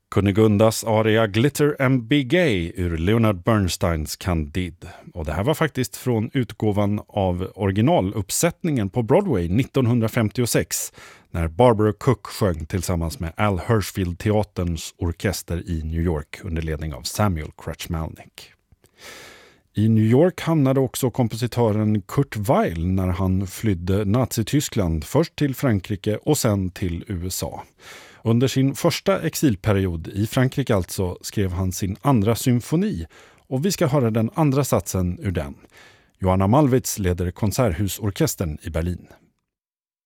Kunigundas aria Glitter and Be Gay ur Leonard Bernsteins Candide. Och det här var faktiskt från utgåvan av originaluppsättningen på Broadway 1956 när Barbara Cook sjöng tillsammans med Al Hirschfield-teaterns orkester i New York under ledning av Samuel Kretschmalnik. I New York hamnade också kompositören Kurt Weill när han flydde Nazityskland först till Frankrike och sen till USA. Under sin första exilperiod i Frankrike alltså skrev han sin andra symfoni och vi ska höra den andra satsen ur den. Johanna Malwitz leder Konserthusorkestern i Berlin.